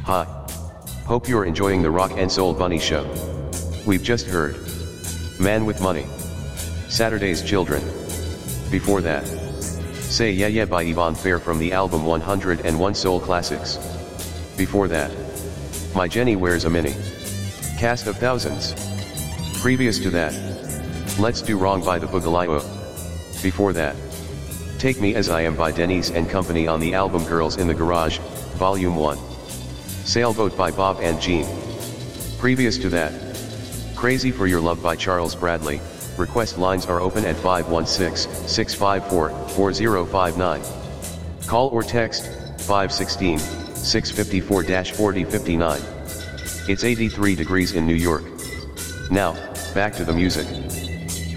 Hi. Hope you're enjoying the Rock and Soul Bunny show. We've just heard Man with Money, Saturday's Children. Before that, Say Yeah Yeah by Yvonne Fair from the album 101 Soul Classics. Before that, My Jenny Wears a Mini, Cast of Thousands. Previous to that, Let's Do Wrong by the Boogaloo. Before that, Take Me As I Am by Denise and Company on the album Girls in the Garage, Volume 1. Sailboat by Bob and Jean. Previous to that, Crazy for Your Love by Charles Bradley. Request lines are open at 516-654-4059. Call or text 516-654-4059. It's 83 degrees in New York. Now, back to the music.